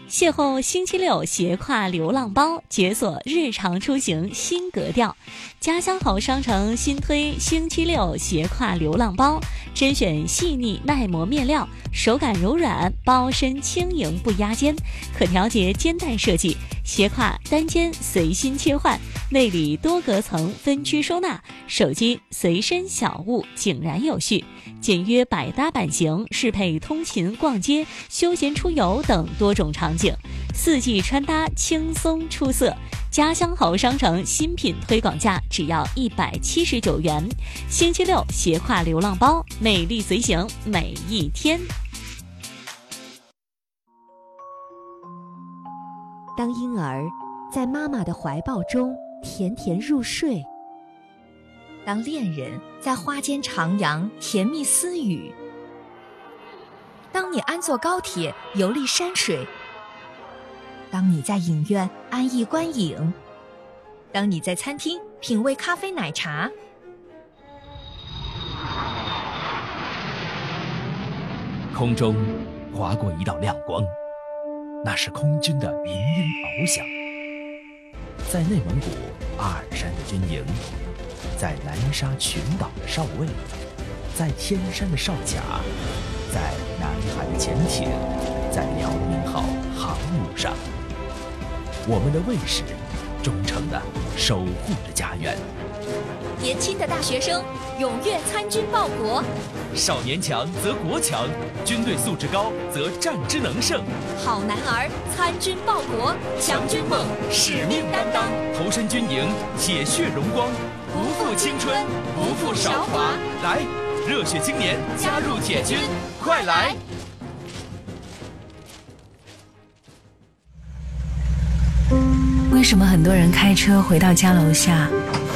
邂逅星期六斜挎流浪包，解锁日常出行新格调。家乡好商城新推星期六斜挎流浪包，甄选细腻耐磨面料，手感柔软，包身轻盈不压肩，可调节肩带设计，斜挎单肩随心切换，内里多隔层分区收纳，手机随身小物井然有序，简约百搭版型，适配通勤、逛街、休闲出游等多种场景，四季穿搭轻松出色。家乡好商城新品推广价只要179元，星期六斜挎流浪包，美丽随行每一天。 当婴儿在妈妈的怀抱中甜甜入睡， 当恋人在花间徜徉甜蜜私语，当你安坐高铁游历山水，当你在影院安逸观影，当你在餐厅品味咖啡奶茶， 空中划过一道亮光，那是空军的林荫翱翔。在内蒙古阿尔山的军营，在南沙群岛的哨位，在天山的哨卡，在南海的潜艇，在辽宁号航母上，我们的卫士忠诚地守护着家园。 年轻的大学生踊跃参军报国， 少年强则国强，军队素质高则战之能胜。 好男儿参军报国，强军梦，使命担当， 投身军营，铁血荣光，不负青春，不负韶华。来，热血青年加入铁军，快来！ 为什么很多人开车回到家楼下，